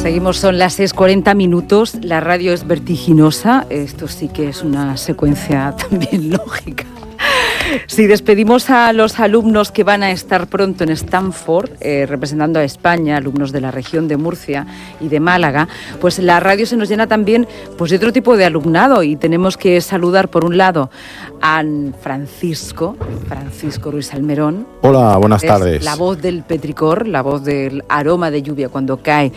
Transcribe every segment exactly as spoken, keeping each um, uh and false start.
Seguimos, son las seis cuarenta minutos, la radio es vertiginosa, esto sí que es una secuencia también lógica. Si despedimos a los alumnos que van a estar pronto en Stanford, eh, representando a España, alumnos de la región de Murcia y de Málaga, pues la radio se nos llena también pues, de otro tipo de alumnado y tenemos que saludar por un lado a Francisco, Francisco Ruiz Almerón. Hola, buenas tardes. La voz del petricor, la voz del aroma de lluvia cuando cae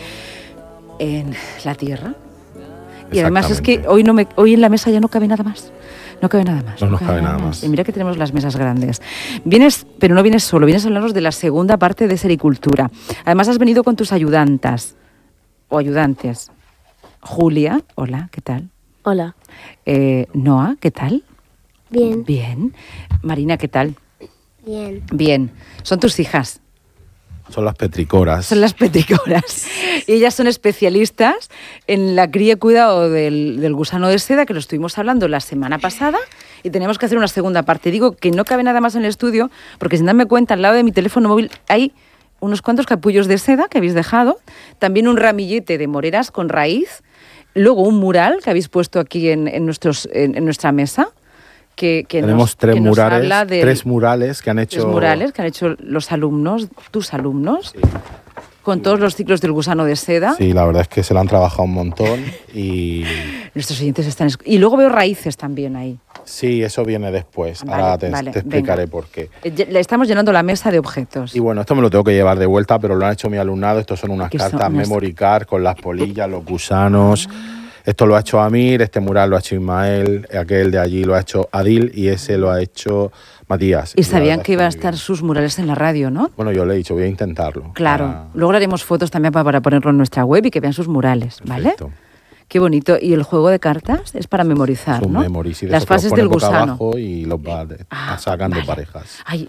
en la tierra. Y además es que hoy, no me, hoy en la mesa ya no cabe nada más. No cabe nada más. No, no nos cabe nada más. más. Y mira que tenemos las mesas grandes. Vienes, pero no vienes solo, vienes a hablarnos de la segunda parte de Sericultura. Además has venido con tus ayudantas o ayudantes. Julia, hola, ¿qué tal? Hola. Eh, Noa, ¿qué tal? Bien. Bien. Marina, ¿qué tal? Bien. Bien. ¿Son tus hijas? Son las petricoras. Son las petricoras. Y ellas son especialistas en la cría y cuidado del, del gusano de seda, que lo estuvimos hablando la semana pasada, y tenemos que hacer una segunda parte. Digo que no cabe nada más en el estudio, porque sin darme cuenta, al lado de mi teléfono móvil hay unos cuantos capullos de seda que habéis dejado, también un ramillete de moreras con raíz, luego un mural que habéis puesto aquí en, en, nuestros, en, en nuestra mesa. Que, que Tenemos nos, tres, que murales, nos de, tres murales que han hecho... Tres murales que han hecho los alumnos, tus alumnos, sí. Con todos los ciclos del gusano de seda. Sí, la verdad es que se lo han trabajado un montón y... Nuestros oyentes están... Y luego veo raíces también ahí. Sí, eso viene después. Vale, Ahora te, vale, te explicaré venga. por qué. Le estamos llenando la mesa de objetos. Y bueno, esto me lo tengo que llevar de vuelta, pero lo han hecho mi alumnado. Estos son unas cartas son unas... memory card con las polillas, los gusanos... Ah. Esto lo ha hecho Amir, este mural lo ha hecho Ismael, aquel de allí lo ha hecho Adil y ese lo ha hecho Matías. Y sabían que iba a estar sus murales en la radio, ¿no? Bueno, yo le he dicho, voy a intentarlo. Claro. Para... Luego haremos fotos también para, para ponerlo en nuestra web y que vean sus murales, ¿vale? Perfecto. Qué bonito. Y el juego de cartas es para memorizar, Son ¿no? Memories, y de las fases del gusano. Y los va de, ah, sacando vale. parejas. Ay,